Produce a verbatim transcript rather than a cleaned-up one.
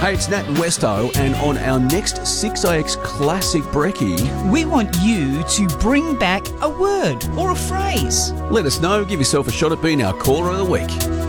Hey, it's Nat and Westo, and on our next six A X Classic Brekkie, we want you to bring back a word or a phrase. let us know. Give yourself a shot at being our caller of the week.